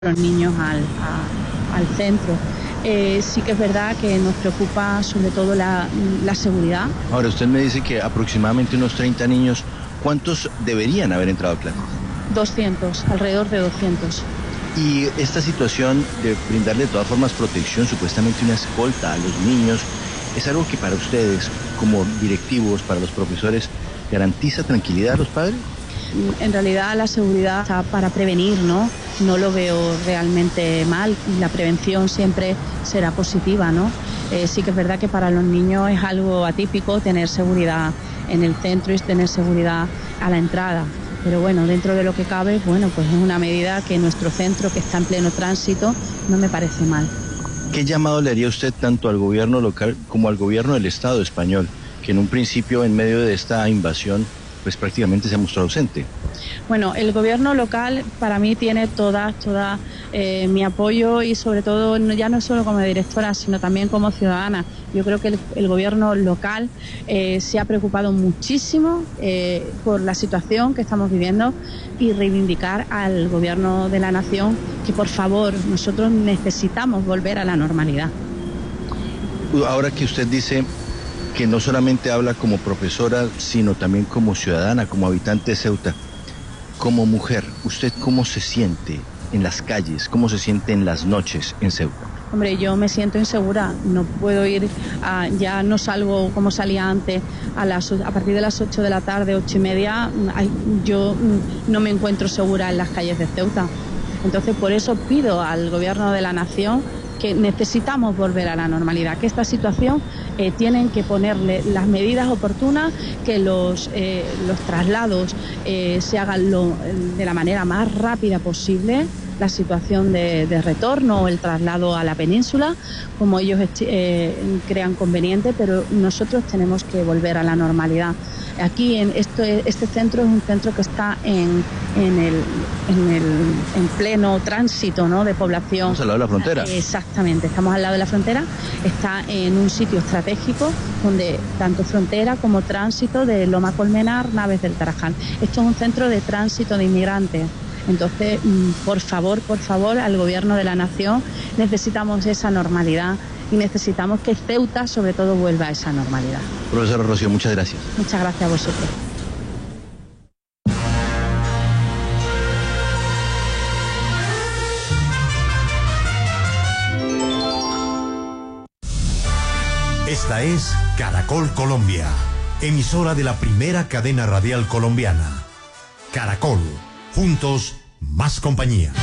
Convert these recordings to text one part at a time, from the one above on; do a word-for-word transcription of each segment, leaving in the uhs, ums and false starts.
los niños al, a, al centro. Eh, sí que es verdad que nos preocupa sobre todo la, la seguridad. Ahora, usted me dice que aproximadamente unos treinta niños, ¿cuántos deberían haber entrado a clase? doscientos, alrededor de doscientos. Y esta situación de brindarle de todas formas protección, supuestamente una escolta a los niños, ¿es algo que para ustedes, como directivos, para los profesores, garantiza tranquilidad a los padres? En realidad la seguridad está para prevenir, ¿no? No lo veo realmente mal y la prevención siempre será positiva, ¿no? Eh, sí que es verdad que para los niños es algo atípico tener seguridad en el centro y tener seguridad a la entrada. Pero bueno, dentro de lo que cabe, bueno, pues es una medida que nuestro centro, que está en pleno tránsito, no me parece mal. ¿Qué llamado le haría usted tanto al gobierno local como al gobierno del Estado español, que en un principio, en medio de esta invasión, pues prácticamente se ha mostrado ausente? Bueno, el gobierno local para mí tiene toda, toda eh, mi apoyo y sobre todo ya no solo como directora, sino también como ciudadana. Yo creo que el, el gobierno local eh, se ha preocupado muchísimo eh, por la situación que estamos viviendo y reivindicar al gobierno de la nación que por favor nosotros necesitamos volver a la normalidad. Ahora que usted dice que no solamente habla como profesora, sino también como ciudadana, como habitante de Ceuta, como mujer, ¿usted cómo se siente en las calles? ¿Cómo se siente en las noches en Ceuta? Hombre, yo me siento insegura, no puedo ir, a, ya no salgo como salía antes, a, las, a partir de las ocho de la tarde, ocho y media, yo no me encuentro segura en las calles de Ceuta. Entonces, por eso pido al gobierno de la nación que necesitamos volver a la normalidad, que esta situación eh, tienen que ponerle las medidas oportunas, que los, eh, los traslados eh, se hagan lo, de la manera más rápida posible, la situación de, de retorno o el traslado a la península, como ellos eh, crean conveniente, pero nosotros tenemos que volver a la normalidad. Aquí en esto, este centro es un centro que está en, en, el, en, el, en pleno tránsito, ¿no?, de población. Estamos al lado de la frontera. Exactamente, estamos al lado de la frontera, está en un sitio estratégico donde tanto frontera como tránsito de Loma Colmenar, Naves del Tarajal. Esto es un centro de tránsito de inmigrantes. Entonces, por favor, por favor, al gobierno de la nación necesitamos esa normalidad y necesitamos que Ceuta, sobre todo, vuelva a esa normalidad. Profesora Rocío, muchas gracias. Muchas gracias a vosotros. Esta es Caracol Colombia, emisora de la primera cadena radial colombiana. Caracol, juntos, más compañía.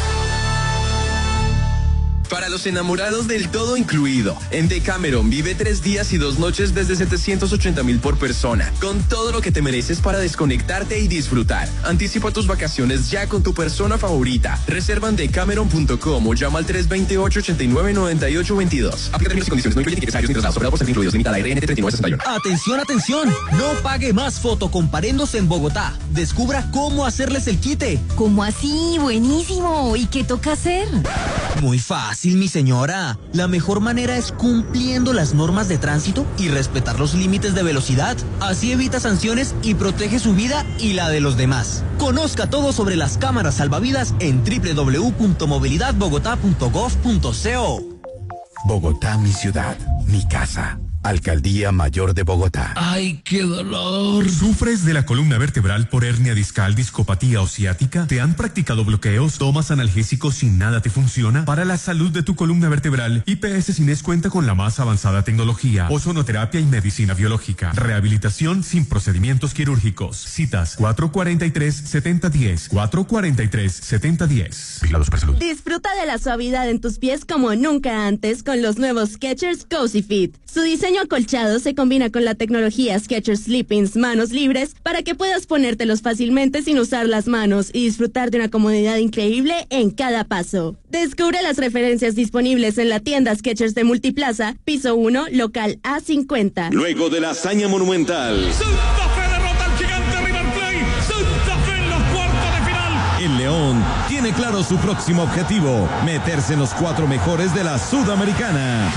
Para los enamorados del todo incluido, en Decameron vive tres días y dos noches desde setecientos ochenta mil por persona, con todo lo que te mereces para desconectarte y disfrutar. Anticipa tus vacaciones ya con tu persona favorita. Reserva en decameron punto com o llama al tres dos ocho, ocho nueve, nueve ocho dos dos. Aplica términos y condiciones, no incluye tickets ni traslados, operado por ser incluidos, limitada R N T treinta y nueve sesenta y uno. Atención, atención, no pague más fotocomparendos en Bogotá. Descubra cómo hacerles el quite. ¿Cómo así? Buenísimo. ¿Y qué toca hacer? Muy fácil, mi señora. La mejor manera es cumpliendo las normas de tránsito y respetar los límites de velocidad. Así evita sanciones y protege su vida y la de los demás. Conozca todo sobre las cámaras salvavidas en doble u doble u doble u punto movilidad bogotá punto gov punto co. Bogotá, mi ciudad, mi casa. Alcaldía Mayor de Bogotá. ¡Ay, qué dolor! ¿Sufres de la columna vertebral por hernia discal, discopatía o ciática? ¿Te han practicado bloqueos? ¿Tomas analgésicos sin nada te funciona? Para la salud de tu columna vertebral, I P S Cines cuenta con la más avanzada tecnología, ozonoterapia y medicina biológica. Rehabilitación sin procedimientos quirúrgicos. Citas cuatro cuatro tres, siete cero uno cero, cuatro cuatro tres, siete cero uno cero. Vigilados por salud. Disfruta de la suavidad en tus pies como nunca antes con los nuevos Skechers Cozy Fit. Su diseño acolchado se combina con la tecnología Skechers Sleepings manos libres para que puedas ponértelos fácilmente sin usar las manos y disfrutar de una comodidad increíble en cada paso. Descubre las referencias disponibles en la tienda Skechers de Multiplaza, piso uno, local A cincuenta. Luego de la hazaña monumental, Santa Fe derrota al gigante River Plate. Santa Fe en los cuartos de final. el León tiene claro su próximo objetivo: meterse en los cuatro mejores de la Sudamericana.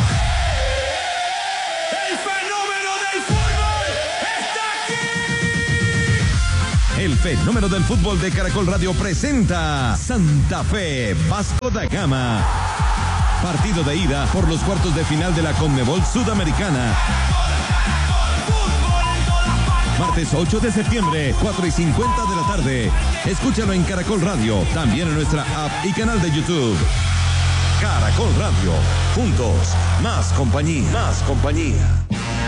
El fenómeno del fútbol de Caracol Radio presenta Santa Fe Vasco da Gama. Partido de ida por los cuartos de final de la Conmebol Sudamericana. Martes ocho de septiembre, cuatro y cincuenta de la tarde. Escúchalo en Caracol Radio, también en nuestra app y canal de YouTube. Caracol Radio, juntos, más compañía, más compañía.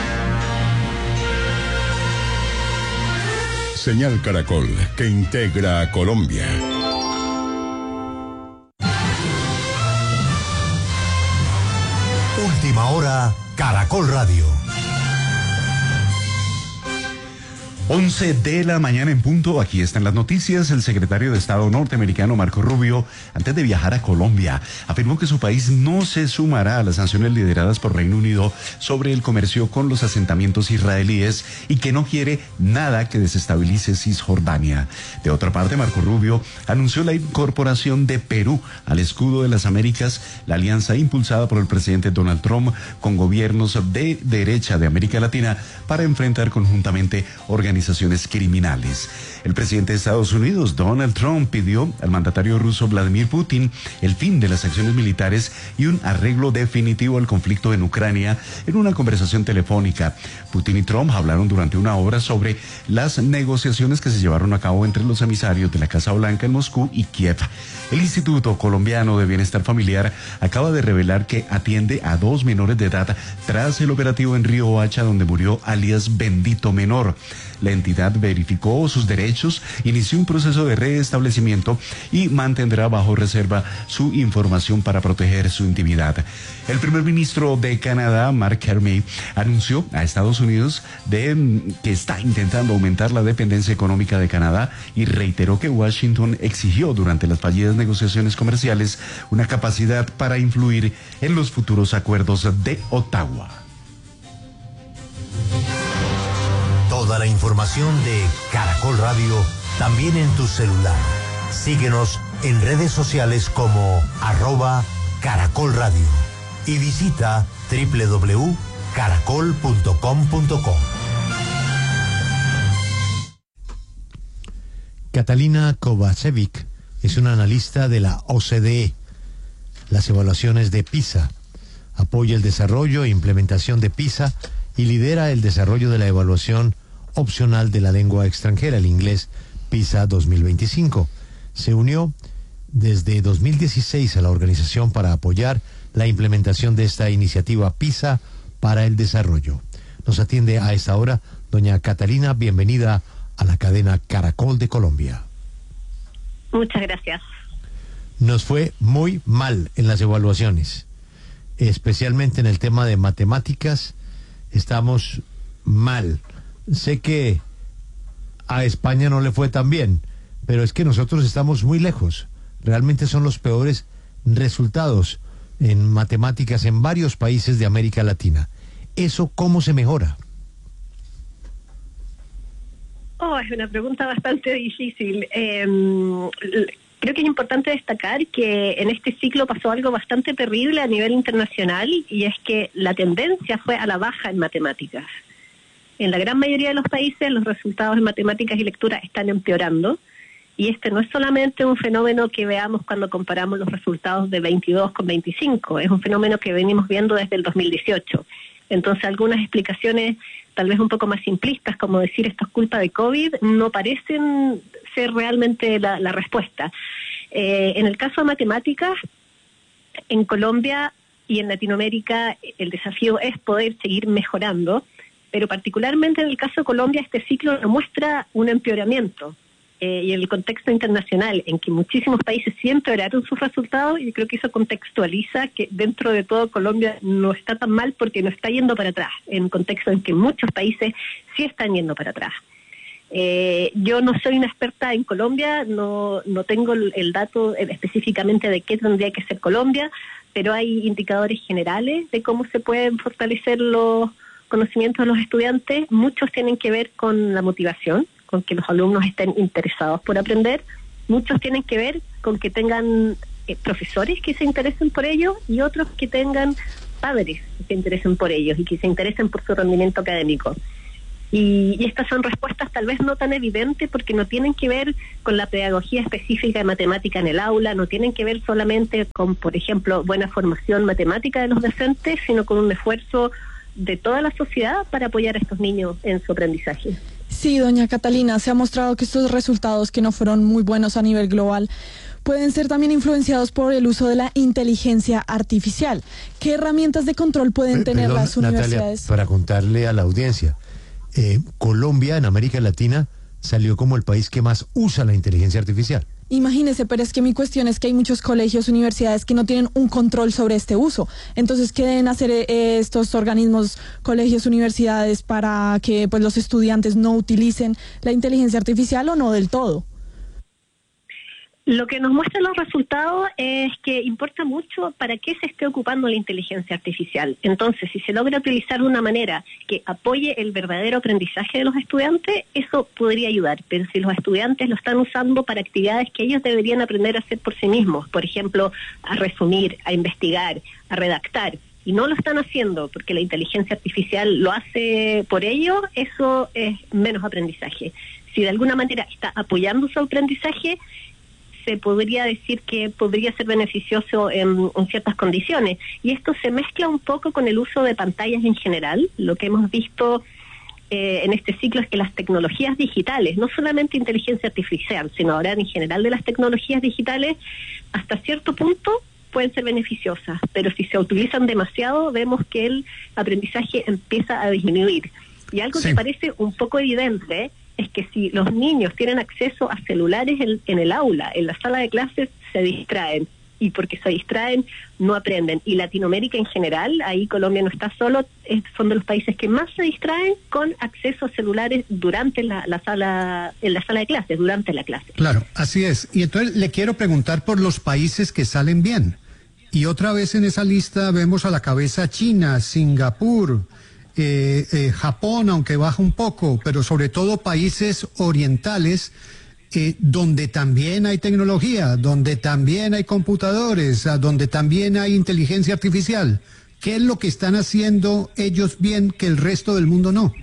Señal Caracol, que integra a Colombia. Última hora, Caracol Radio. once de la mañana en punto, aquí están las noticias. El secretario de Estado norteamericano Marco Rubio, antes de viajar a Colombia, afirmó que su país no se sumará a las sanciones lideradas por Reino Unido sobre el comercio con los asentamientos israelíes y que no quiere nada que desestabilice Cisjordania. De otra parte, Marco Rubio anunció la incorporación de Perú al escudo de las Américas, la alianza impulsada por el presidente Donald Trump con gobiernos de derecha de América Latina para enfrentar conjuntamente organizaciones criminales. El presidente de Estados Unidos, Donald Trump, pidió al mandatario ruso Vladimir Putin el fin de las acciones militares y un arreglo definitivo al conflicto en Ucrania en una conversación telefónica. Putin y Trump hablaron durante una hora sobre las negociaciones que se llevaron a cabo entre los emisarios de la Casa Blanca en Moscú y Kiev. El Instituto Colombiano de Bienestar Familiar acaba de revelar que atiende a dos menores de edad tras el operativo en Río Hacha, donde murió alias Bendito Menor. La entidad verificó sus derechos, inició un proceso de restablecimiento y mantendrá bajo reserva su información para proteger su intimidad. El primer ministro de Canadá, Mark Carney, anunció a Estados Unidos de que está intentando aumentar la dependencia económica de Canadá y reiteró que Washington exigió durante las fallidas negociaciones comerciales una capacidad para influir en los futuros acuerdos de Ottawa. Toda la información de Caracol Radio también en tu celular. Síguenos en redes sociales como arroba Caracol Radio y visita doble u doble u doble u punto caracol punto com punto co. Catalina Kovacevic es una analista de la O C D E. Las evaluaciones de PISA. Apoya el desarrollo e implementación de PISA y lidera el desarrollo de la evaluación opcional de la lengua extranjera, el inglés PISA dos mil veinticinco. Se unió desde dos mil dieciséis a la organización para apoyar la implementación de esta iniciativa PISA para el desarrollo. Nos atiende a esta hora doña Catalina, bienvenida a la cadena Caracol de Colombia. Muchas gracias. Nos fue muy mal en las evaluaciones, especialmente en el tema de matemáticas, estamos mal. Sé que a España no le fue tan bien, pero es que nosotros estamos muy lejos. Realmente son los peores resultados en matemáticas en varios países de América Latina. ¿Eso cómo se mejora? Oh, es una pregunta bastante difícil. Eh, creo que es importante destacar que en este ciclo pasó algo bastante terrible a nivel internacional, y es que la tendencia fue a la baja en matemáticas. En la gran mayoría de los países los resultados en matemáticas y lectura están empeorando, y este no es solamente un fenómeno que veamos cuando comparamos los resultados de veintidós con veinticinco, es un fenómeno que venimos viendo desde el dos mil dieciocho. Entonces algunas explicaciones tal vez un poco más simplistas, como decir esto es culpa de COVID, no parecen ser realmente la, la respuesta. Eh, en el caso de matemáticas, en Colombia y en Latinoamérica el desafío es poder seguir mejorando, pero particularmente en el caso de Colombia este ciclo no muestra un empeoramiento. Eh, y en el contexto internacional, en que muchísimos países sí empeoraron sus resultados, y creo que eso contextualiza que dentro de todo Colombia no está tan mal porque no está yendo para atrás, en un contexto en que muchos países sí están yendo para atrás. Eh, yo no soy una experta en Colombia, no, no tengo el, el dato específicamente de qué tendría que ser Colombia, pero hay indicadores generales de cómo se pueden fortalecer los conocimientos de los estudiantes. Muchos tienen que ver con la motivación, con que los alumnos estén interesados por aprender. Muchos tienen que ver con que tengan eh, profesores que se interesen por ello, y otros que tengan padres que se interesen por ellos y que se interesen por su rendimiento académico. Y, y estas son respuestas tal vez no tan evidentes porque no tienen que ver con la pedagogía específica de matemática en el aula, no tienen que ver solamente con, por ejemplo, buena formación matemática de los docentes, sino con un esfuerzo de toda la sociedad para apoyar a estos niños en su aprendizaje. Sí, doña Catalina, se ha mostrado que estos resultados, que no fueron muy buenos a nivel global, pueden ser también influenciados por el uso de la inteligencia artificial. ¿Qué herramientas de control pueden tener Perdón, las universidades? Natalia, para contarle a la audiencia, eh, Colombia en América Latina salió como el país que más usa la inteligencia artificial. Imagínese, pero es que mi cuestión es que hay muchos colegios, universidades que no tienen un control sobre este uso. Entonces, ¿qué deben hacer eh, estos organismos, colegios, universidades para que pues los estudiantes no utilicen la inteligencia artificial o no del todo? Lo que nos muestran los resultados es que importa mucho para qué se esté ocupando la inteligencia artificial. Entonces, si se logra utilizar de una manera que apoye el verdadero aprendizaje de los estudiantes, eso podría ayudar. Pero si los estudiantes lo están usando para actividades que ellos deberían aprender a hacer por sí mismos, por ejemplo, a resumir, a investigar, a redactar, y no lo están haciendo porque la inteligencia artificial lo hace por ellos, eso es menos aprendizaje. Si de alguna manera está apoyando su aprendizaje, se podría decir que podría ser beneficioso en, en ciertas condiciones. Y esto se mezcla un poco con el uso de pantallas en general. Lo que hemos visto eh, en este ciclo es que las tecnologías digitales, no solamente inteligencia artificial, sino ahora en general de las tecnologías digitales, hasta cierto punto pueden ser beneficiosas, pero si se utilizan demasiado, vemos que el aprendizaje empieza a disminuir. Y algo sí. que parece un poco evidente es que si los niños tienen acceso a celulares en, en el aula, en la sala de clases, se distraen. Y porque se distraen, no aprenden. Y Latinoamérica en general, ahí Colombia no está solo, es, son de los países que más se distraen con acceso a celulares durante la, la sala, en la sala de clases, durante la clase. Claro, así es. Y entonces le quiero preguntar por los países que salen bien. Y otra vez en esa lista vemos a la cabeza China, Singapur, Eh, eh, Japón, aunque baja un poco, pero sobre todo países orientales eh, donde también hay tecnología, donde también hay computadores, donde también hay inteligencia artificial. ¿Qué es lo que están haciendo ellos bien que el resto del mundo no?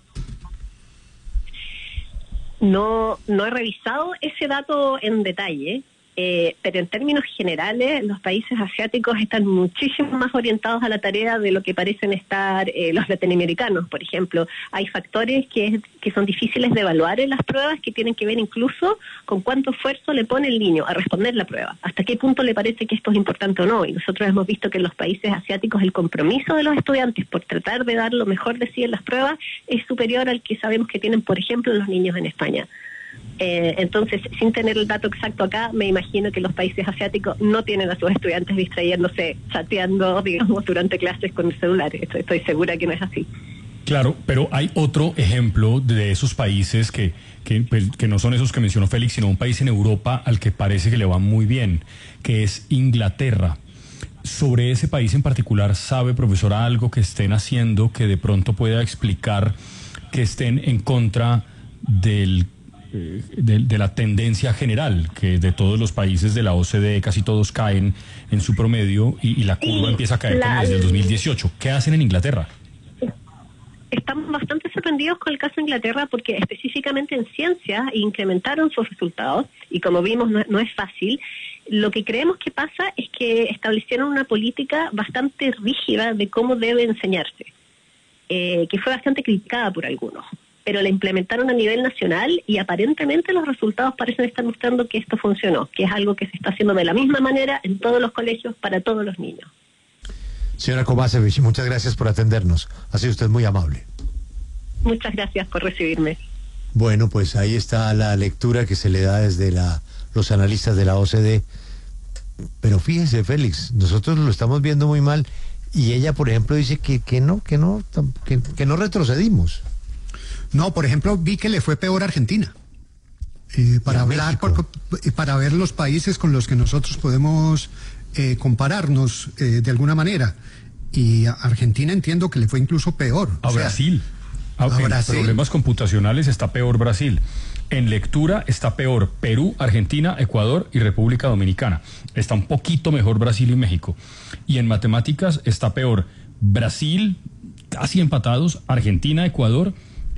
No, no he revisado ese dato en detalle. Eh, pero en términos generales, los países asiáticos están muchísimo más orientados a la tarea de lo que parecen estar eh, los latinoamericanos, por ejemplo. Hay factores que, que son difíciles de evaluar en las pruebas que tienen que ver incluso con cuánto esfuerzo le pone el niño a responder la prueba, hasta qué punto le parece que esto es importante o no. Y nosotros hemos visto que en los países asiáticos el compromiso de los estudiantes por tratar de dar lo mejor de sí en las pruebas es superior al que sabemos que tienen, por ejemplo, los niños en España. Eh, entonces, sin tener el dato exacto acá, me imagino que los países asiáticos no tienen a sus estudiantes distrayéndose, chateando, digamos, durante clases con el celular. Estoy, estoy segura que no es así. Claro, pero hay otro ejemplo de esos países que, que, que no son esos que mencionó Félix, sino un país en Europa al que parece que le va muy bien, que es Inglaterra. Sobre ese país en particular, ¿sabe, profesora, algo que estén haciendo que de pronto pueda explicar que estén en contra del De, de la tendencia general, que de todos los países de la O C D E casi todos caen en su promedio y, y la curva sí, empieza a caer la, como desde el dos mil dieciocho? ¿Qué hacen en Inglaterra? Estamos bastante sorprendidos con el caso de Inglaterra porque específicamente en ciencias incrementaron sus resultados y como vimos no, no es fácil. Lo que creemos que pasa es que establecieron una política bastante rígida de cómo debe enseñarse, eh, que fue bastante criticada por algunos, pero la implementaron a nivel nacional y aparentemente los resultados parecen estar mostrando que esto funcionó, que es algo que se está haciendo de la misma manera en todos los colegios para todos los niños. Señora Kovacevic, muchas gracias por atendernos. Ha sido usted muy amable. Muchas gracias por recibirme. Bueno, pues ahí está la lectura que se le da desde la, los analistas de la O C D E. Pero fíjese, Félix, nosotros lo estamos viendo muy mal y ella, por ejemplo, dice que, que no, que no, que, que no retrocedimos. No, por ejemplo, vi que le fue peor a Argentina. Eh, para hablar, por, para ver los países con los que nosotros podemos eh, compararnos eh, de alguna manera. Y a Argentina entiendo que le fue incluso peor. A o sea, Brasil. A, a en Brasil. Problemas computacionales está peor Brasil. En lectura está peor Perú, Argentina, Ecuador y República Dominicana. Está un poquito mejor Brasil y México. Y en matemáticas está peor Brasil, casi empatados, Argentina, Ecuador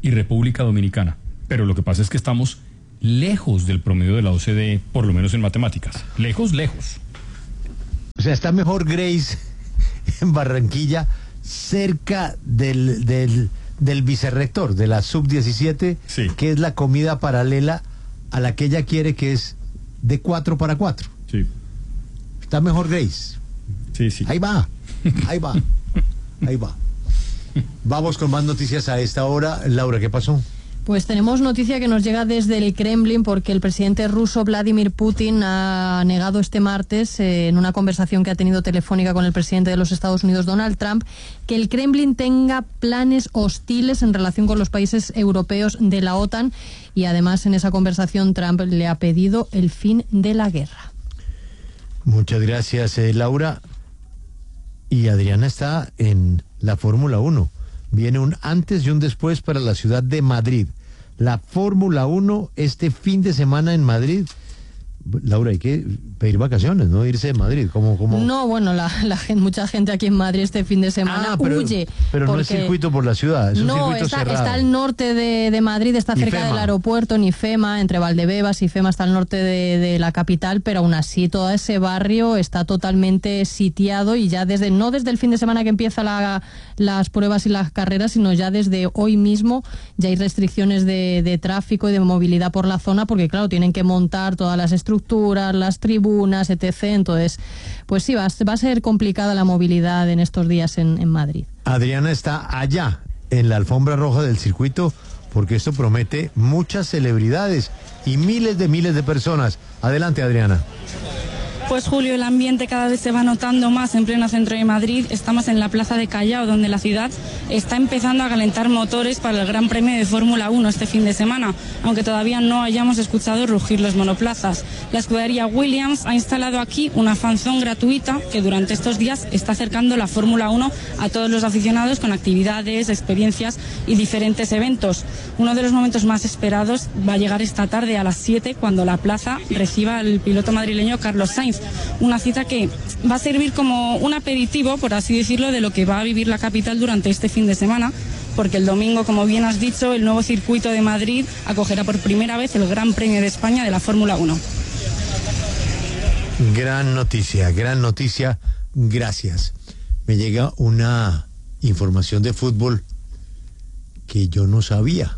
y República Dominicana. Pero lo que pasa es que estamos lejos del promedio de la O C D E, por lo menos en matemáticas. Lejos, lejos. O sea, está mejor Grace en Barranquilla, cerca del, del, del vicerrector de la sub diecisiete, sí, que es la comida paralela a la que ella quiere, que es de cuatro para cuatro. Sí. Está mejor Grace. Sí, sí. Ahí va, ahí va, ahí va. Vamos con más noticias a esta hora. Laura, ¿qué pasó? Pues tenemos noticia que nos llega desde el Kremlin, porque el presidente ruso Vladimir Putin ha negado este martes, eh, en una conversación que ha tenido telefónica con el presidente de los Estados Unidos, Donald Trump, que el Kremlin tenga planes hostiles en relación con los países europeos de la OTAN, y además en esa conversación Trump le ha pedido el fin de la guerra. Muchas gracias, eh, Laura. Y Adriana está en la Fórmula uno. Viene un antes y un después para la ciudad de Madrid. La Fórmula uno este fin de semana en Madrid. Laura, hay que pedir vacaciones, ¿no? Irse de Madrid, como... como... No, bueno, la, la gente, mucha gente aquí en Madrid este fin de semana ah, pero, huye. Pero no es circuito por la ciudad, es un no, circuito está, cerrado. está al norte de, de Madrid, está cerca Ifema. del aeropuerto, en Ifema, entre Valdebebas y Ifema, está al norte de, de la capital, pero aún así todo ese barrio está totalmente sitiado, y ya desde, no desde el fin de semana que empiezan la, las pruebas y las carreras, sino ya desde hoy mismo ya hay restricciones de, de tráfico y de movilidad por la zona, porque claro, tienen que montar todas las estructuras, las tribunas, etcétera. Entonces, pues sí, va, va a ser complicada la movilidad en estos días en, en Madrid. Adriana está allá, en la alfombra roja del circuito, porque esto promete muchas celebridades y miles de miles de personas. Adelante, Adriana. Pues Julio, el ambiente cada vez se va notando más en pleno centro de Madrid. Estamos en la plaza de Callao, donde la ciudad está empezando a calentar motores para el Gran Premio de Fórmula uno este fin de semana, aunque todavía no hayamos escuchado rugir los monoplazas. La escudería Williams ha instalado aquí una fanzone gratuita que durante estos días está acercando la Fórmula uno a todos los aficionados con actividades, experiencias y diferentes eventos. Uno de los momentos más esperados va a llegar esta tarde a las siete, cuando la plaza reciba al piloto madrileño Carlos Sainz. Una cita que va a servir como un aperitivo, por así decirlo, de lo que va a vivir la capital durante este fin de semana, porque el domingo, como bien has dicho, el nuevo circuito de Madrid acogerá por primera vez el Gran Premio de España de la Fórmula uno. Gran noticia, gran noticia, gracias. Me llega una información de fútbol que yo no sabía.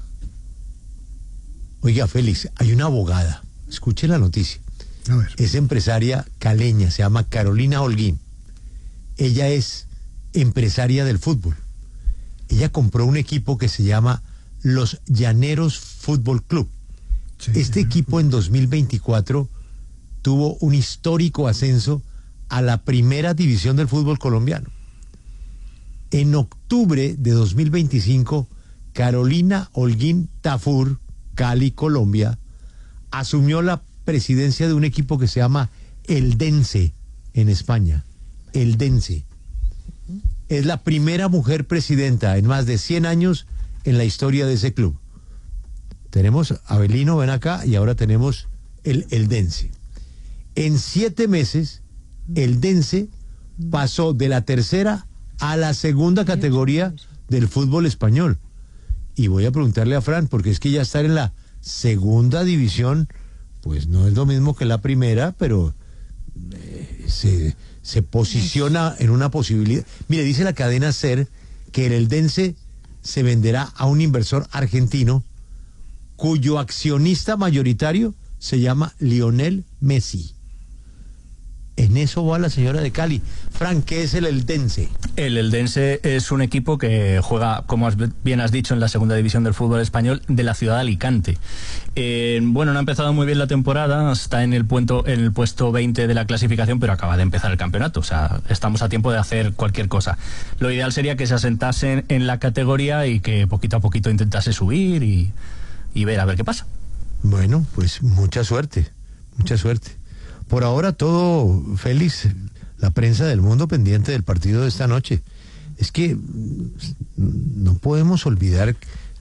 Oiga, Félix, hay una abogada, escuche la noticia. A ver. Es empresaria caleña, se llama Carolina Holguín. Ella es empresaria del fútbol. Ella compró un equipo que se llama Los Llaneros Fútbol Club. Sí, este sí. equipo en dos mil veinticuatro tuvo un histórico ascenso a la primera división del fútbol colombiano. En octubre de dos mil veinticinco, Carolina Holguín Tafur, Cali, Colombia, asumió la presidencia de un equipo que se llama Eldense en España. Eldense. Es la primera mujer presidenta en más de cien años en la historia de ese club. Tenemos a Abelino, ven acá, y ahora tenemos el Eldense. En siete meses, Eldense pasó de la tercera a la segunda categoría del fútbol español. Y voy a preguntarle a Fran, porque es que ya estar en la segunda división, pues no es lo mismo que la primera, pero eh, se, se posiciona en una posibilidad. Mire, dice la cadena SER que el Eldense se venderá a un inversor argentino cuyo accionista mayoritario se llama Lionel Messi. En eso va la señora de Cali. Frank, ¿qué es el Eldense? El Eldense es un equipo que juega, como bien has dicho, en la segunda división del fútbol español de la ciudad de Alicante. Eh, bueno, no ha empezado muy bien la temporada, está en el, puento, en el puesto veinte de la clasificación, pero acaba de empezar el campeonato. O sea, estamos a tiempo de hacer cualquier cosa. Lo ideal sería que se asentasen en la categoría y que poquito a poquito intentase subir y, y ver a ver qué pasa. Bueno, pues mucha suerte, mucha suerte. Por ahora todo feliz, la prensa del mundo pendiente del partido de esta noche. Es que no podemos olvidar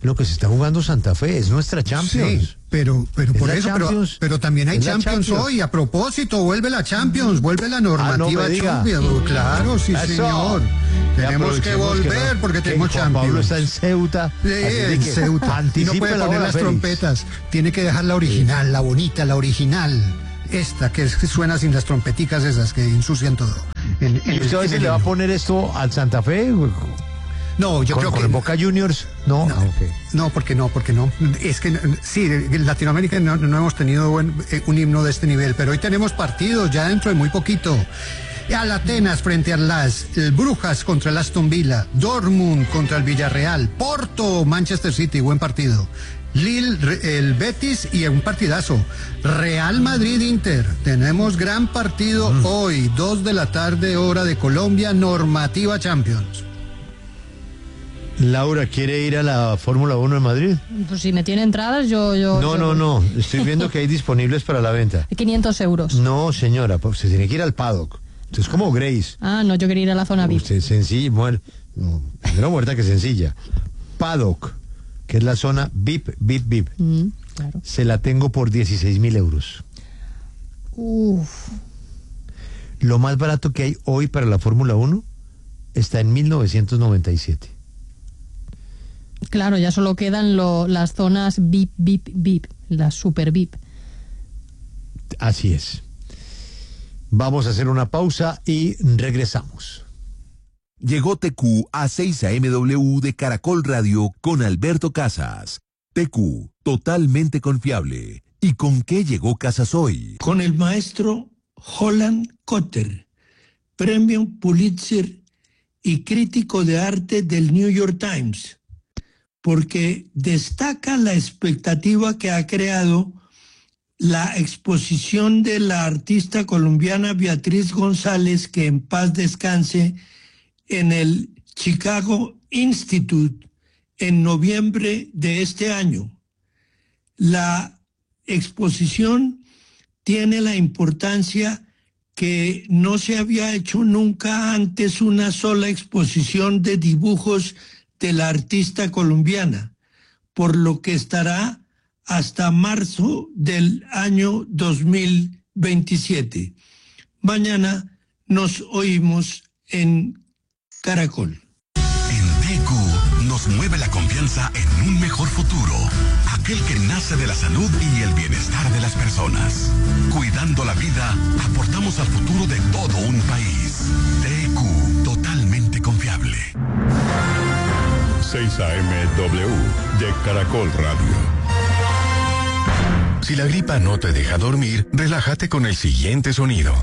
lo que se está jugando Santa Fe, es nuestra Champions. Sí, pero, pero por eso, pero, pero también hay Champions, Champions hoy. A propósito, vuelve la Champions, vuelve la normativa ah, no Champions. Sí. Claro, sí, eso. Señor. Tenemos que volver que no, porque tenemos que Champions. Pablo está en Ceuta. Sí, en Ceuta. Y no puede poner las Félix. trompetas. Tiene que dejar la original, sí. la bonita, la original. Esta que, es, que suena sin las trompeticas esas que ensucian todo. En, en, ¿Y usted a veces le va a poner esto al Santa Fe? No, yo ¿Con, creo con que... el Boca Juniors? No, no, okay. no, porque no, porque no. Es que sí, en Latinoamérica no, no hemos tenido buen, eh, un himno de este nivel, pero hoy tenemos partidos ya dentro de muy poquito. Al Atenas frente al Las, el Brujas contra el Aston Villa, Dortmund contra el Villarreal, Porto, Manchester City, buen partido. Lille, el Betis y un partidazo. Real Madrid Inter. Tenemos gran partido mm. hoy, dos de la tarde, hora de Colombia, normativa Champions. Laura, ¿quiere ir a la Fórmula uno en Madrid? Pues si me tiene entradas, yo... yo no, yo... no, no, estoy viendo que hay disponibles para la venta. quinientos euros. No, señora, pues se tiene que ir al paddock. Esto es como Grace. Ah, no, yo quería ir a la zona V I P. Usted sencilla, muer... no, primero muerta que sencilla. Paddock, que es la zona V I P, V I P, V I P. Mm, claro. Se la tengo por dieciséis mil euros. Uf. Lo más barato que hay hoy para la Fórmula uno está en mil novecientos noventa y siete. Claro, ya solo quedan lo, las zonas V I P, V I P, V I P, las super V I P. Así es. Vamos a hacer una pausa y regresamos. Llegó T Q a seis A M W de Caracol Radio con Alberto Casas. T Q, totalmente confiable. ¿Y con qué llegó Casas hoy? Con el maestro Holland Cotter, premio Pulitzer y crítico de arte del New York Times, porque destaca la expectativa que ha creado la exposición de la artista colombiana Beatriz González, que en paz descanse, en el Chicago Institute en noviembre de este año. La exposición tiene la importancia que no se había hecho nunca antes una sola exposición de dibujos de la artista colombiana, por lo que estará hasta marzo del año dos mil veintisiete. Mañana nos oímos en Caracol. En T Q nos mueve la confianza en un mejor futuro, aquel que nace de la salud y el bienestar de las personas. Cuidando la vida, aportamos al futuro de todo un país. T Q, totalmente confiable. seis A M W de Caracol Radio. Si la gripa no te deja dormir, relájate con el siguiente sonido.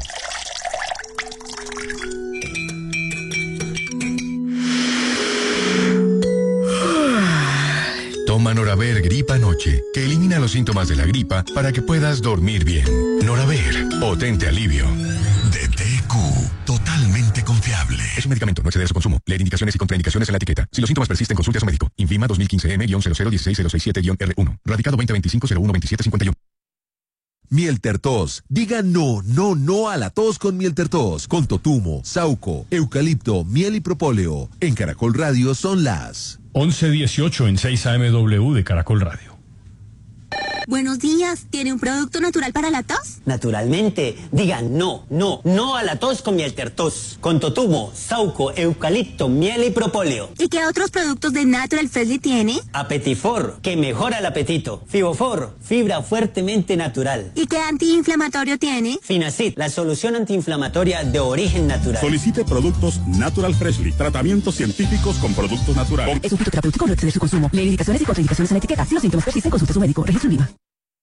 Toma Noraver Gripa Noche, que elimina los síntomas de la gripa para que puedas dormir bien. Noraver, potente alivio. De T Q, totalmente confiable. Es un medicamento, no exceder su consumo. Leer indicaciones y contraindicaciones en la etiqueta. Si los síntomas persisten, consulte a su médico. Infima dos mil quince M cero cero uno seis cero seis siete R uno. Radicado veinte veinticinco cero uno veintisiete cincuenta y uno. Miel Tertos. Diga no, no, no a la tos con Miel Tertos. Con totumo, sauco, eucalipto, miel y propóleo. En Caracol Radio son las once dieciocho en seis A M W de Caracol Radio. Buenos días, ¿tiene un producto natural para la tos? Naturalmente, diga no, no, no a la tos con Miel Tertos. Con totumo, sauco, eucalipto, miel y propóleo. ¿Y qué otros productos de Natural Freshly tiene? Apetifor, que mejora el apetito. Fibofor, fibra fuertemente natural. ¿Y qué antiinflamatorio tiene? Finacid, la solución antiinflamatoria de origen natural. Solicite productos Natural Freshly, tratamientos científicos con productos naturales. Es un fitoterapéutico, no exceder su consumo. Lee indicaciones y contraindicaciones en la etiqueta. Si los síntomas persisten, consulte a su médico. Registro IVA.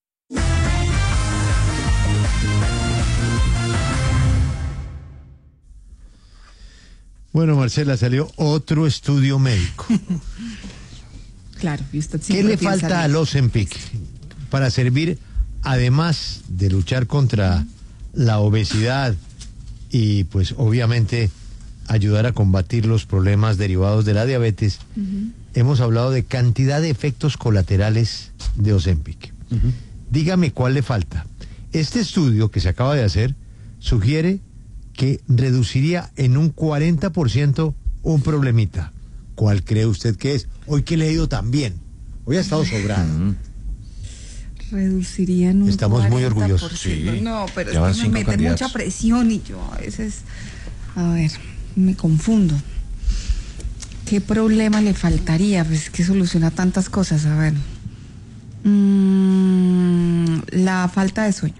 Bueno, Marcela, salió otro estudio médico. Claro, y usted ¿Qué le falta al Ozempic para servir, además de luchar contra la obesidad y pues obviamente ayudar a combatir los problemas derivados de la diabetes? Uh-huh. Hemos hablado de cantidad de efectos colaterales de Ozempic. Uh-huh. Dígame cuál le falta. Este estudio que se acaba de hacer sugiere que reduciría en un cuarenta por ciento un problemita. ¿Cuál cree usted que es? Hoy que he leído también. Hoy ha estado sobrada. Mm. Reduciría en un Estamos muy orgullosos. Sí. No, pero es que me mete candidatos. Mucha presión y yo a veces, a ver, me confundo. ¿Qué problema le faltaría? Pues que soluciona tantas cosas, a ver. Mm, la falta de sueño.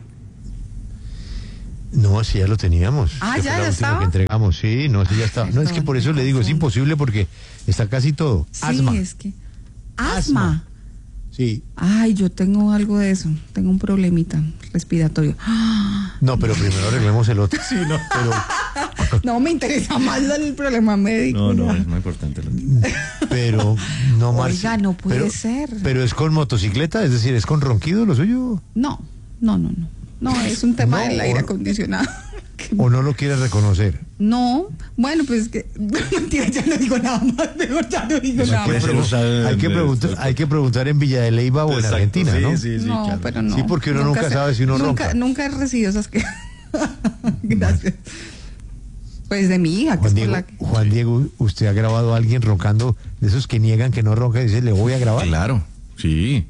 No, así ya lo teníamos. Ah, ya, ya estaba. Que entregamos, sí, no, sí ya estaba. No, es que por eso le digo, es imposible porque está casi todo. Sí, asma. es que. Asma. asma. Sí. Ay, yo tengo algo de eso. Tengo un problemita respiratorio. No, pero primero arreglemos el otro. Sí, no, pero. No me interesa más el problema médico. No, no, es muy importante. Pero, no más. Oiga, no puede pero, ser. Pero es con motocicleta, es decir, es con ronquido lo suyo. No, no, no, no. No, es un tema no, del aire acondicionado. ¿O no lo quiere reconocer? No, bueno, pues que mentira, ya no digo nada más, mejor ya no digo nada más. Hay que, preguntar, hay que preguntar en Villa de Leyva o en Exacto, Argentina, sí, ¿no? Sí, sí, no, claro. pero no. Sí, porque uno nunca, nunca sabe si uno nunca, ronca. Nunca he recibido esas que... Gracias. Pues de mi hija, que Juan es Diego, por la que... Juan Diego, ¿usted ha grabado a alguien roncando de esos que niegan que no ronca y dice, le voy a grabar? Claro, sí.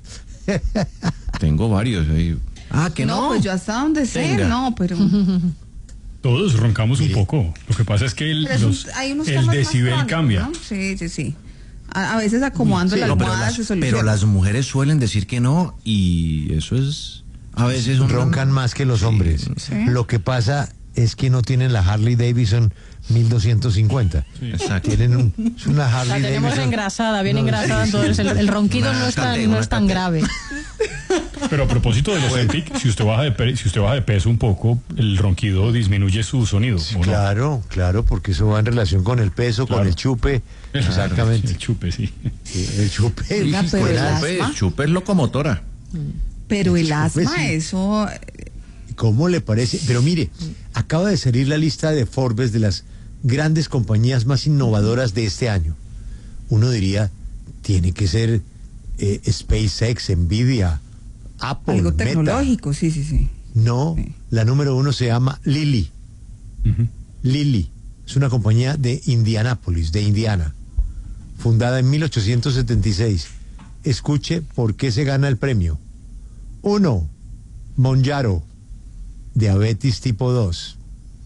Tengo varios ahí. Ah, que no. No, pues yo hasta donde sé, no, pero... Todos roncamos un poco. Lo que pasa es que el, los, el decibel crónicos, cambia. ¿no? Sí, sí, sí. A, a veces acomodando sí, la almohada no, pero, se las, soluciona. pero las mujeres suelen decir que no y eso es... A veces un... roncan más que los hombres. Sí. Lo que pasa es que no tienen la Harley Davidson mil doscientos cincuenta. Sí. Exacto. Tienen un, es una Harley la tenemos Davidson. engrasada, bien no, engrasada, sí, entonces sí, el, el ronquido no es tan, no es tan grave. Pero a propósito de los Ozempic, si usted baja de si usted baja de peso un poco, el ronquido disminuye su sonido. Sí, claro, no? claro, porque eso va en relación con el peso, claro. con el chupe. Claro, exactamente. El chupe, sí. sí el chupe. Oiga, el, pero el, el, el chupe es locomotora. Pero el, el asma, sí. eso... ¿Cómo le parece? Pero mire, acaba de salir la lista de Forbes de las grandes compañías más innovadoras de este año. Uno diría, tiene que ser eh, SpaceX, Nvidia, Apple, algo Meta. Tecnológico, sí, sí, sí. No, sí. La número uno se llama Lilly. Uh-huh. Lilly es una compañía de Indianápolis, de Indiana, fundada en mil ochocientos setenta y seis. Escuche por qué se gana el premio. Uno, Mounjaro, diabetes tipo dos.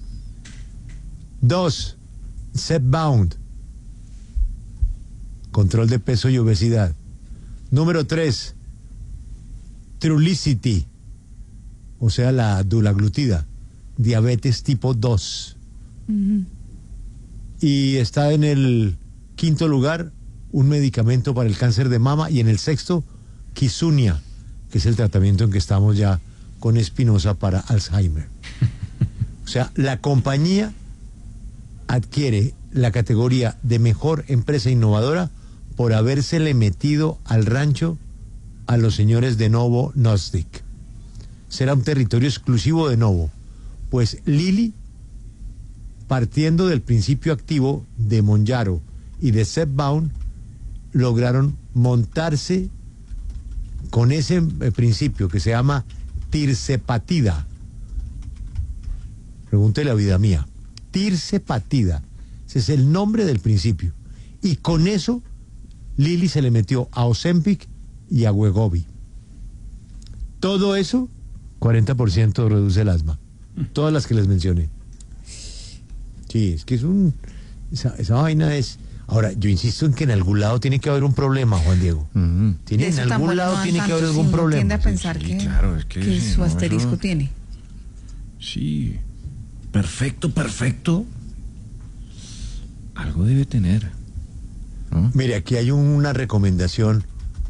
Dos, Zepbound, control de peso y obesidad. Número tres, Trulicity, o sea la dulaglutida, diabetes tipo dos. Uh-huh. Y está en el quinto lugar un medicamento para el cáncer de mama y en el sexto Kisunia, que es el tratamiento en que estamos ya con Espinosa para Alzheimer. O sea, la compañía adquiere la categoría de mejor empresa innovadora por habérsele metido al rancho a los señores de Novo Nordisk. Será un territorio exclusivo de Novo, pues Lilly, partiendo del principio activo de Mounjaro y de Zepbound, lograron montarse con ese principio que se llama tirzepatida. Pregúntele a vida mía. Tirzepatida. Ese es el nombre del principio. Y con eso, Lilly se le metió a Ozempic y a Wegovy. Todo eso, cuarenta por ciento reduce el asma. Todas las que les mencioné. Sí, es que es un... Esa, esa vaina es... Ahora, yo insisto en que en algún lado tiene que haber un problema, Juan Diego. Uh-huh. Tiene, en algún lado no tiene tanto, que haber algún si problema. Tiende a pensar sí, que, claro, es que, que sí, su no, asterisco eso... tiene. Sí. Perfecto, perfecto. Algo debe tener. ¿No? Mire, aquí hay una recomendación.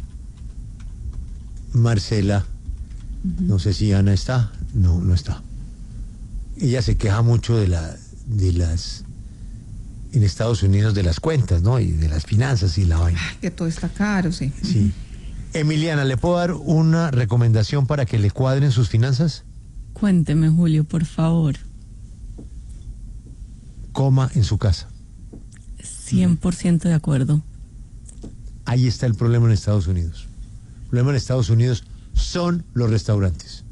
Marcela, uh-huh. No sé si Ana está. No, no está. Ella se queja mucho de la, de las... en Estados Unidos de las cuentas, ¿no? Y de las finanzas y la vaina. Que todo está caro, sí. Sí. Emiliana, ¿le puedo dar una recomendación para que le cuadren sus finanzas? Cuénteme, Julio, por favor. Coma en su casa. cien por ciento de acuerdo. Ahí está el problema en Estados Unidos. El problema en Estados Unidos son los restaurantes.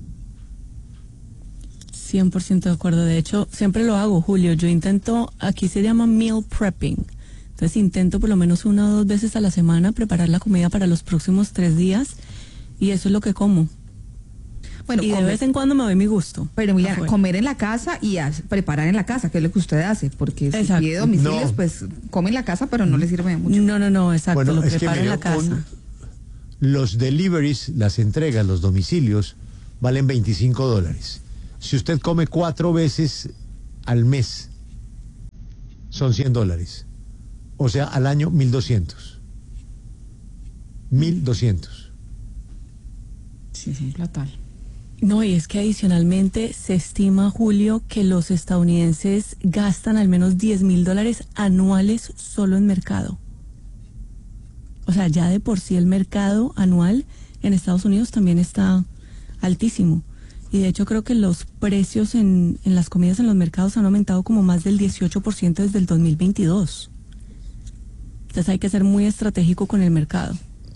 cien por ciento de acuerdo. De hecho, siempre lo hago, Julio. Yo intento, aquí se llama meal prepping. Entonces intento por lo menos una o dos veces a la semana preparar la comida para los próximos tres días y eso es lo que como. Bueno, y de vez en cuando me doy mi gusto. Pero mira, comer en la casa y a, preparar en la casa, que es lo que usted hace, porque si pide domicilios, no. pues come en la casa, pero no le sirve mucho. No, no, no, exacto, bueno, lo es preparo que, en la mira, casa. Los deliveries, las entregas, los domicilios, valen veinticinco dólares. Si usted come cuatro veces al mes, son cien dólares. O sea, al año mil doscientos. mil doscientos. Sí, es un platal. No, y es que adicionalmente se estima, Julio, que los estadounidenses gastan al menos diez mil dólares anuales solo en mercado. O sea, ya de por sí el mercado anual en Estados Unidos también está altísimo. Y de hecho creo que los precios en, en las comidas en los mercados han aumentado como más del dieciocho por ciento desde el dos mil veintidós. Entonces hay que ser muy estratégico con el mercado.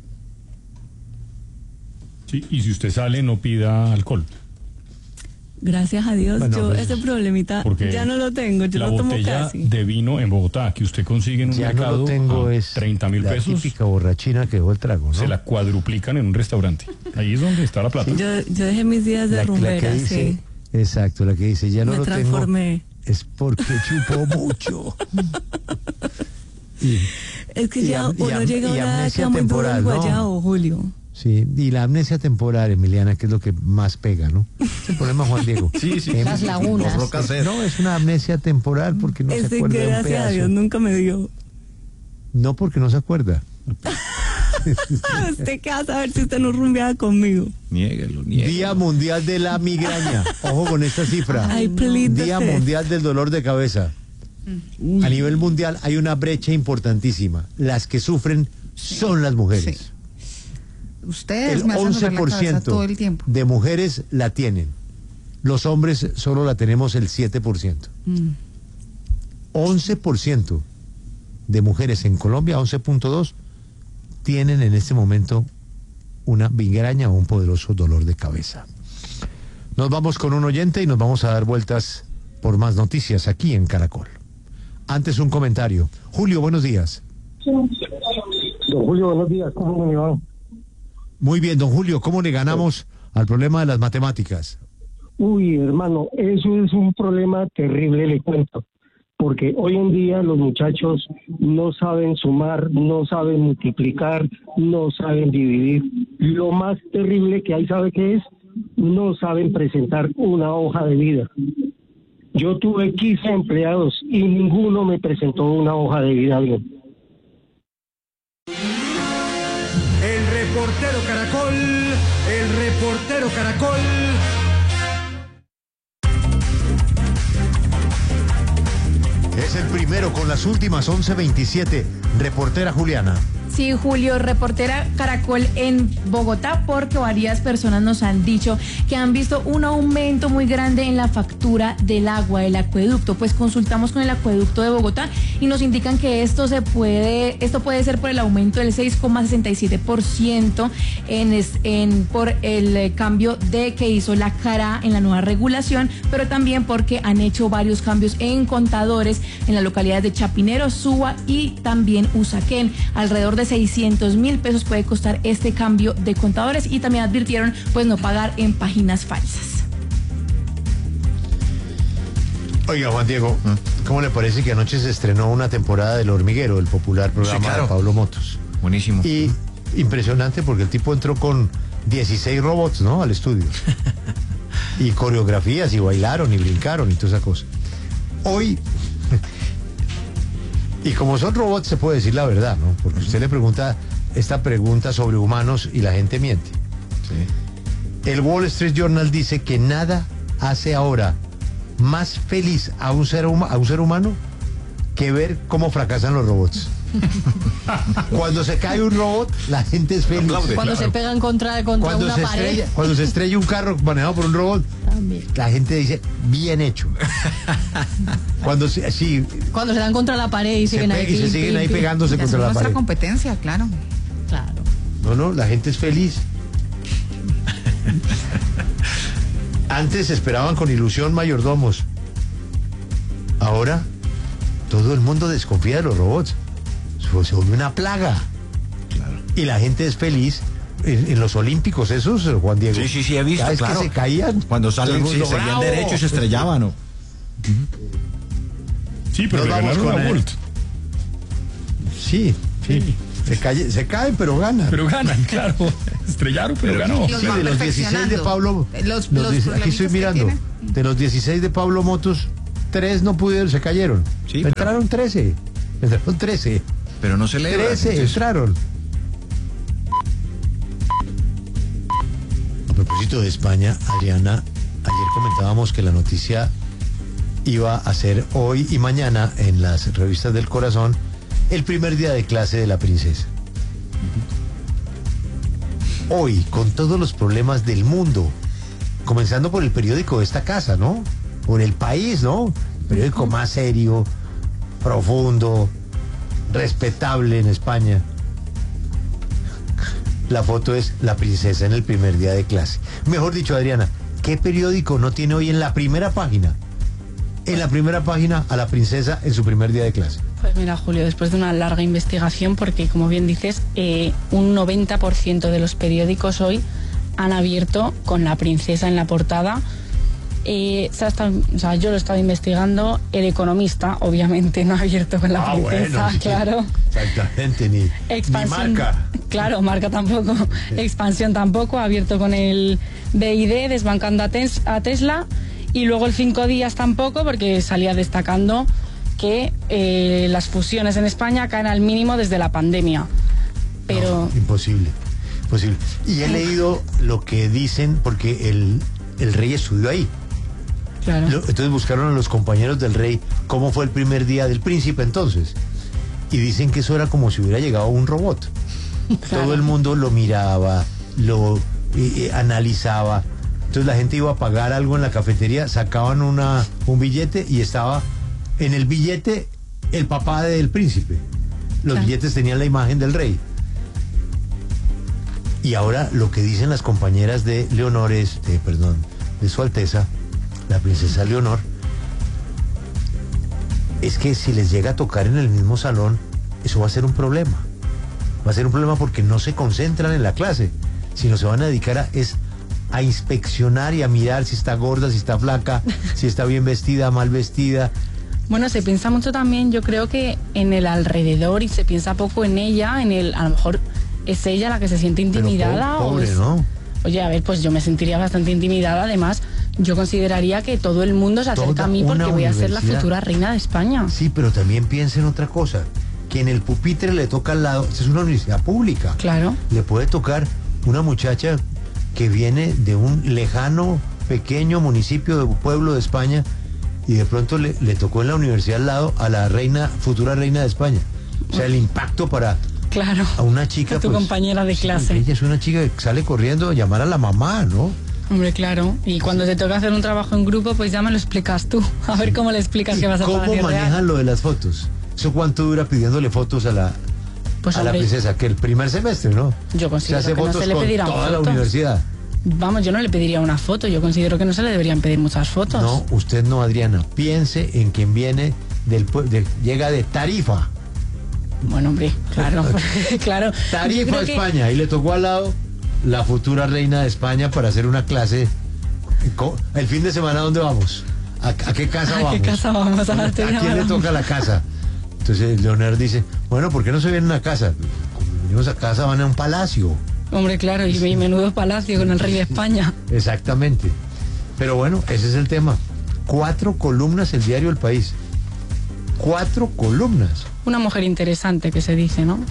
Sí, y si usted sale, no pida alcohol. Gracias a Dios, bueno, yo pues, ese problemita ya no lo tengo, yo la lo tomo botella casi. De vino en Bogotá, que usted consigue en un ya mercado, no lo tengo, a es treinta mil pesos. La típica borrachina que dejó el trago, ¿no? Se la cuadruplican en un restaurante. Ahí es donde está la plata. Sí. Yo, yo dejé mis días de la, rumbera, la que dice, sí. Exacto, la que dice, ya no Me lo transformé. tengo. Es porque chupó mucho. y, es que ya y, uno y, llega a una edad muy duro el guayao, Julio. Sí, y la amnesia temporal, Emiliana, que es lo que más pega, ¿no? Es el problema, Juan Diego. Sí, sí. Las lagunas. No, es una amnesia temporal porque no Ese se acuerda que de un gracias pedazo. a Dios nunca me dio. No, porque no se acuerda. ¿Usted qué va a saber si usted no rumbeaba conmigo? Niéguelo, niéguelo. Día Mundial de la Migraña. Ojo con esta cifra. Día Mundial del Dolor de Cabeza. Uy. A nivel mundial hay una brecha importantísima. Las que sufren sí. son las mujeres. Sí. Ustedes el me hacen once por ciento todo el tiempo. de mujeres la tienen. Los hombres solo la tenemos el siete por ciento. Mm. once por ciento de mujeres en Colombia, once punto dos, tienen en este momento una migraña o un poderoso dolor de cabeza. Nos vamos con un oyente y nos vamos a dar vueltas por más noticias aquí en Caracol. Antes un comentario. Julio, buenos días. Don Julio, buenos días. ¿Cómo me va? Muy bien, don Julio, ¿cómo le ganamos al problema de las matemáticas? Uy, hermano, eso es un problema terrible, le cuento, porque hoy en día los muchachos no saben sumar, no saben multiplicar, no saben dividir. Lo más terrible que hay, ¿sabe qué es? No saben presentar una hoja de vida. Yo tuve quince empleados y ninguno me presentó una hoja de vida bien. El reportero Caracol, el reportero Caracol. Es el primero con las últimas once veintisiete. Reportera Juliana. Sí, Julio, reportera Caracol en Bogotá, porque varias personas nos han dicho que han visto un aumento muy grande en la factura del agua, del acueducto. Pues consultamos con el acueducto de Bogotá y nos indican que esto se puede, esto puede ser por el aumento del seis coma sesenta y siete por ciento en, en por el cambio de que hizo la Cara en la nueva regulación, pero también porque han hecho varios cambios en contadores en las localidades de Chapinero, Suba y también Usaquén. Alrededor de seiscientos mil pesos puede costar este cambio de contadores, y también advirtieron pues no pagar en páginas falsas. Oiga, Juan Diego, ¿cómo le parece que anoche se estrenó una temporada del Hormiguero, el popular programa sí, claro. de Pablo Motos? Buenísimo. Y impresionante porque el tipo entró con dieciséis robots, ¿no? Al estudio. Y coreografías, y bailaron, y brincaron, y toda esa cosa. Hoy... Y como son robots, se puede decir la verdad, ¿no? Porque usted le pregunta esta pregunta sobre humanos y la gente miente. Sí. El Wall Street Journal dice que nada hace ahora más feliz a un ser, huma- a un ser humano que ver cómo fracasan los robots. Cuando se cae un robot, la gente es feliz. Cuando claro. se pegan contra, contra cuando una se pared. Estrella, cuando se estrella un carro manejado por un robot, también. La gente dice, bien hecho. Cuando se, sí, cuando se dan contra la pared y siguen pe- ahí. Y se siguen ahí pegándose contra la pared. Nuestra competencia, claro. Claro. No, no, la gente es feliz. Antes esperaban con ilusión mayordomos. Ahora todo el mundo desconfía de los robots. pues, se volvió una plaga. Claro. Y la gente es feliz. En, en los Olímpicos, esos, Juan Diego. Sí, sí, sí, he visto. Cada vez claro. que se caían. Cuando salen, sí, seguían derecho y se estrellaban, ¿no? Sí, pero Nos le vamos ganaron con a el- Bolt. Sí, sí. Se, cae, se caen, pero ganan. Pero ganan, claro. Estrellaron, pero, Pero ganó. sí, de los dieciséis de Pablo. Los- los los diez- aquí problemitas estoy que mirando. tiene. De los dieciséis de Pablo Motos, tres no pudieron, se cayeron. Sí, pero- entraron trece. Entraron trece. Pero no celebran. trece entonces- entraron. A propósito de España, Adriana, ayer comentábamos que la noticia iba a ser hoy y mañana en las revistas del corazón el primer día de clase de la princesa. Hoy, con todos los problemas del mundo, comenzando por el periódico de esta casa, ¿no? Por El País, ¿no? El periódico más serio, profundo, respetable en España. La foto es la princesa en el primer día de clase. Mejor dicho, Adriana, ¿qué periódico no tiene hoy en la primera página? En la primera página a la princesa en su primer día de clase. Pues mira, Julio, después de una larga investigación, porque como bien dices, eh, un noventa por ciento de los periódicos hoy han abierto con la princesa en la portada. Eh, se ha estado- o sea, yo lo he estado investigando. El Economista, obviamente, no ha abierto con la Ah, princesa, bueno, sí. claro. Exactamente, ni, ni Expansión, marca. claro, marca tampoco. Expansión tampoco, ha abierto con el B I D, desbancando a, Tes- a Tesla. Y luego el Cinco Días tampoco, porque salía destacando que eh, las fusiones en España caen al mínimo desde la pandemia. Pero No, imposible, imposible. Y he leído lo que dicen, porque el, el rey estudió ahí. Claro. Lo- entonces buscaron a los compañeros del rey cómo fue el primer día del príncipe entonces. Y dicen que eso era como si hubiera llegado un robot. Todo el mundo lo miraba, lo eh, eh, analizaba. Entonces la gente iba a pagar algo en la cafetería, sacaban una, un billete y estaba en el billete el papá del príncipe. Los Claro. billetes tenían la imagen del rey. Y ahora lo que dicen las compañeras de Leonor es, de, perdón, de Su Alteza, la princesa Leonor, es que si les llega a tocar en el mismo salón, eso va a ser un problema. Va a ser un problema porque no se concentran en la clase, sino se van a dedicar a, es, a inspeccionar y a mirar si está gorda, si está flaca, si está bien vestida, mal vestida. bueno, se piensa mucho también, yo creo que en el alrededor, y se piensa poco en ella, en el, a lo mejor es ella la que se siente Pero intimidada. po- o pobre, es- ¿no? Oye, a ver, pues yo me sentiría bastante intimidada. Además, yo consideraría que todo el mundo se acerca Toda a mí porque una voy a ser la universidad. futura reina de España. Sí, pero también piensa en otra cosa, que en el pupitre le toca al lado, esta es una universidad pública. Claro. Le puede tocar una muchacha que viene de un lejano, pequeño municipio de pueblo de España y de pronto le, le tocó en la universidad al lado a la reina, futura reina de España. O sea, el impacto para Claro. a una chica. A tu pues, compañera de sí, clase. ella es una chica que sale corriendo a llamar a la mamá, ¿no? Hombre, claro. Y cuando te toca hacer un trabajo en grupo, pues ya me lo explicas tú. A ver cómo le explicas que vas a ¿Cómo Palacio manejan Real. lo de las fotos? ¿Eso cuánto dura pidiéndole fotos a la, Pues, a la hombre, princesa? Que el primer semestre, ¿no? Yo considero se hace que no fotos se le con pedirán toda la fotos. universidad. Vamos, yo no le pediría una foto. Yo considero que no se le deberían pedir muchas fotos. No, usted no, Adriana. Piense en quien viene del pue- de- llega de Tarifa. Bueno, hombre, claro, claro. Yo Tarifa, creo que- España. Y le tocó al lado la futura reina de España para hacer una clase. Co- El fin de semana, ¿a dónde vamos? ¿A, a qué casa ¿A vamos? qué casa vamos? A la ¿A tuya quién le vamos. toca la casa? Entonces Leonor dice, bueno, ¿por qué no se vienen a casa? Como venimos a casa, van a un palacio. Hombre, claro, y y menudo palacio con el rey de España. Exactamente. Pero bueno, ese es el tema. Cuatro columnas el diario El País. Cuatro columnas. Una mujer interesante que se dice, ¿no?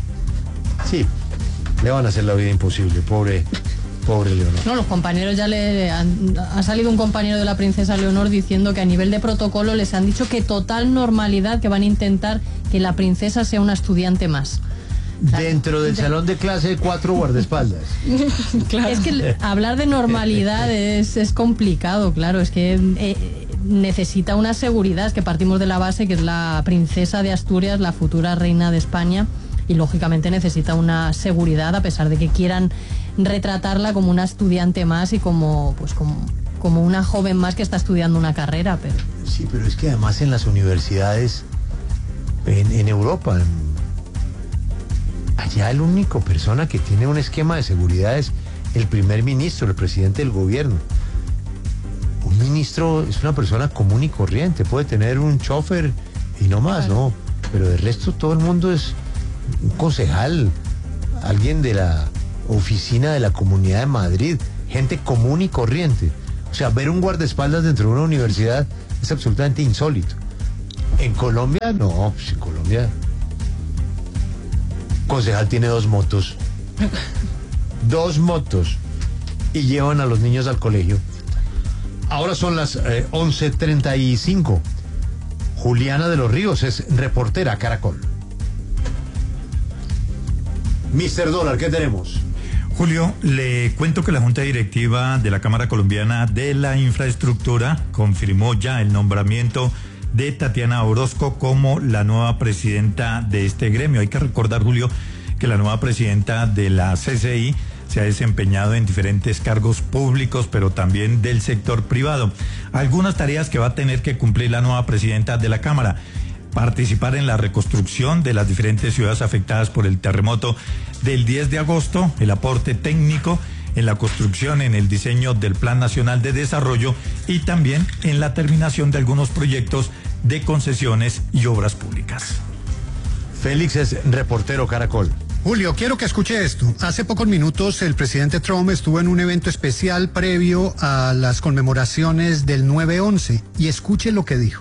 Sí, le van a hacer la vida imposible, pobre, pobre Leonor. No, los compañeros ya le han, ha salido un compañero de la princesa Leonor diciendo que a nivel de protocolo les han dicho que total normalidad, que van a intentar que la princesa sea una estudiante más. Dentro del salón de clase, cuatro guardaespaldas. Claro. Es que hablar de normalidad es, es complicado, claro, es que eh, necesita una seguridad, es que partimos de la base que es la princesa de Asturias, la futura reina de España, y lógicamente necesita una seguridad a pesar de que quieran retratarla como una estudiante más y como pues como, como una joven más que está estudiando una carrera, pero Sí, pero es que además en las universidades, en, en Europa, en allá el único persona que tiene un esquema de seguridad es el primer ministro, el presidente del gobierno. Un ministro es una persona común y corriente, puede tener un chofer y no más, ¿no? Pero de resto todo el mundo es un concejal, alguien de la oficina de la Comunidad de Madrid, gente común y corriente. O sea, ver un guardaespaldas dentro de una universidad es absolutamente insólito. En Colombia, no, pues en Colombia, concejal tiene dos motos, dos motos, y llevan a los niños al colegio. Ahora son las eh, once treinta y cinco. Juliana de los Ríos es reportera Caracol. mister Dólar, ¿qué tenemos? Julio, le cuento que la Junta Directiva de la Cámara Colombiana de la Infraestructura confirmó ya el nombramiento de Tatiana Orozco como la nueva presidenta de este gremio. Hay que recordar, Julio, que la nueva presidenta de la C C I se ha desempeñado en diferentes cargos públicos, pero también del sector privado. Algunas tareas que va a tener que cumplir la nueva presidenta de la Cámara: participar en la reconstrucción de las diferentes ciudades afectadas por el terremoto del diez de agosto, el aporte técnico en la construcción, en el diseño del Plan Nacional de Desarrollo y también en la terminación de algunos proyectos de concesiones y obras públicas. Félix es reportero Caracol. Julio, quiero que escuche esto. Hace pocos minutos el presidente Trump estuvo en un evento especial previo a las conmemoraciones del nueve once y escuche lo que dijo.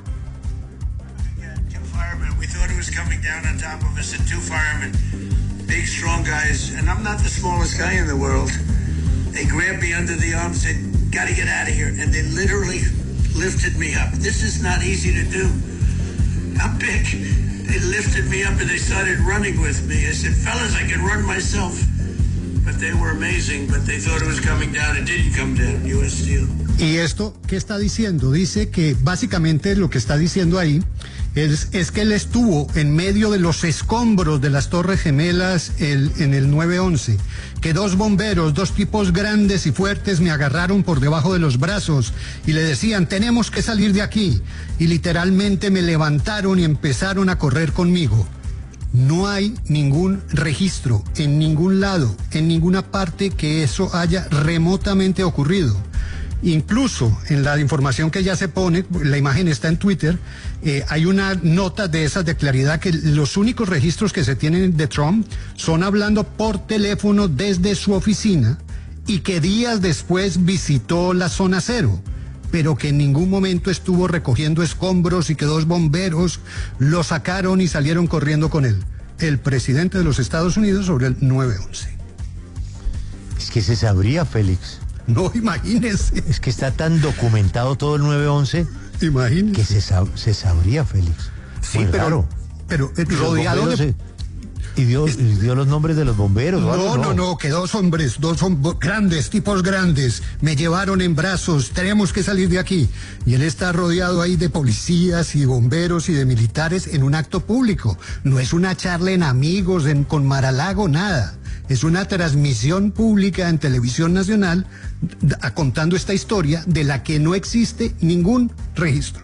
Coming down on top of us, and two firemen, big, strong guys, and I'm not the smallest guy in the world. They grabbed me under the arm, said, "Gotta get out of here," and they literally lifted me up. This is not easy to do. I'm big. They lifted me up and they started running with me. I said, "Fellas, I can run myself." But they were amazing, but they thought it was coming down. It didn't come down, U S Steel. ¿Y esto qué está diciendo? Dice que básicamente lo que está diciendo ahí es, es que él estuvo en medio de los escombros de las Torres Gemelas el, en el nueve once, que dos bomberos, dos tipos grandes y fuertes me agarraron por debajo de los brazos y le decían, tenemos que salir de aquí, y literalmente me levantaron y empezaron a correr conmigo. No hay ningún registro en ningún lado, en ninguna parte, que eso haya remotamente ocurrido. Incluso en la información que ya se pone, la imagen está en Twitter, eh, hay una nota de esas de claridad que los únicos registros que se tienen de Trump son hablando por teléfono desde su oficina y que días después visitó la zona cero, pero que en ningún momento estuvo recogiendo escombros y que dos bomberos lo sacaron y salieron corriendo con él. El presidente de los Estados Unidos sobre el nueve once. Es que se sabría, Félix. No, imagínese. Es que está tan documentado todo el nueve once. Imagínese. Que se, sab se sabría, Félix. Sí, Muy pero, raro. pero eh, rodeado de... Se... ¿Y dio, es... dio los nombres de los bomberos? No, algo, no, no, no, que dos hombres, dos hom grandes, tipos grandes, me llevaron en brazos, tenemos que salir de aquí. Y él está rodeado ahí de policías y bomberos y de militares en un acto público. No es una charla en amigos, en, con Mar-a-Lago, nada. Es una transmisión pública en televisión nacional contando esta historia de la que no existe ningún registro.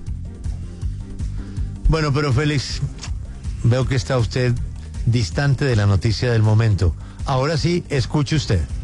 Bueno, pero Félix, veo que está usted distante de la noticia del momento. Ahora sí, escuche usted.